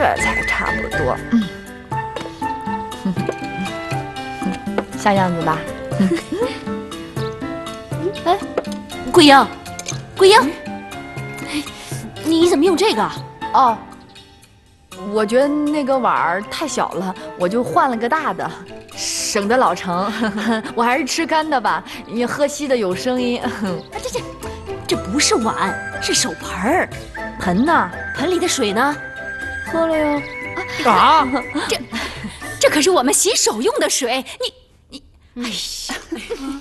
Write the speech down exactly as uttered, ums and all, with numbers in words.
这才差不多。嗯，像样子吧？ 哎，桂英，桂英，你怎么用这个？ 哦，我觉得那个碗儿太小了，我就换了个大的，省得老盛。我还是吃干的吧，因为喝稀的有声音。 啊，这这，这不是碗，是手盆儿。 盆呢？ 盆里的水呢？ 喝了哟。 啊！ 这这可是我们洗手用的水，你你，哎呀！